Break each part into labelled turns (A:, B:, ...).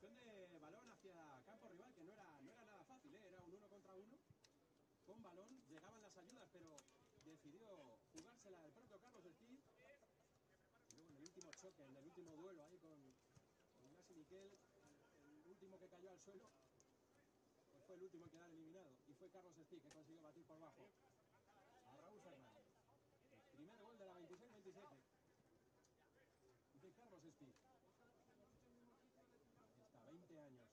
A: Devolución de balón hacia campo rival, que no era nada fácil, ¿eh? Era un 1 contra 1. Con balón, llegaban las ayudas, pero decidió jugársela el propio Carlos Speed. Y luego en el último choque, en el último duelo ahí con Ignasi Miquel, el último que cayó al suelo, pues fue el último en quedar eliminado. Y fue Carlos Speed que consiguió batir por bajo a Raúl Fernández. El primer gol de la 26-27 de Carlos Speed. Está 20 años.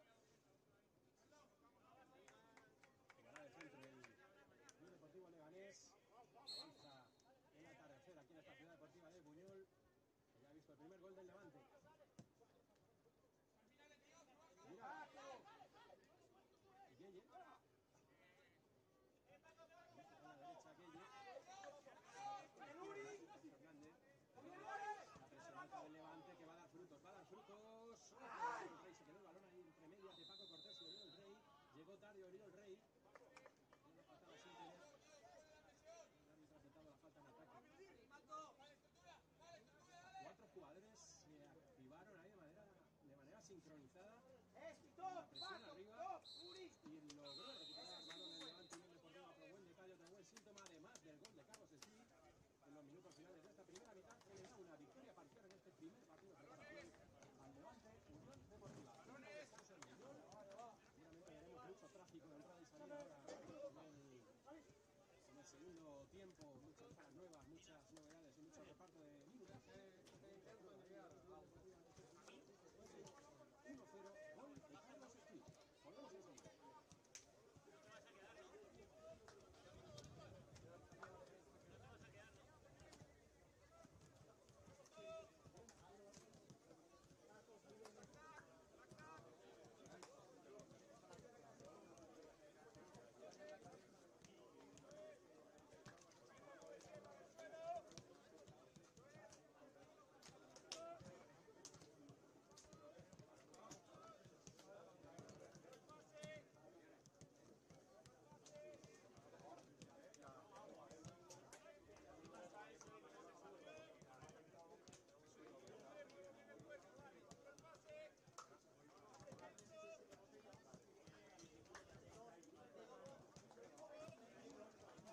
A: Jugará de centro el Club Deportivo Leganés. Avanza en la tercera aquí en esta ciudad deportiva de Buñol, que ya ha visto el primer gol del Levante. Mira. Gueye. A la derecha Gueye. Fernández. La presión alta del Levante que va a dar frutos, El Rey se quedó el balón ahí entre medias de Paco Cortés y Oriol Rey. Llegó tarde Oriol Rey. Una patada sin tener. El árbitro ha aceptado la falta en ataque. 4 jugadores se activaron ahí de manera sincronizada. La presión arriba y logró recuperar el balón el Levante Unión Deportiva. Otro buen detalle, otro buen síntoma, además del gol de Carlos Speed. En los minutos finales de esta primera mitad, que le da una victoria parcial en este primer partido de preparación al Levante Unión Deportiva. Seguramente veremos mucho tráfico de entrada y salida ahora en el segundo tiempo.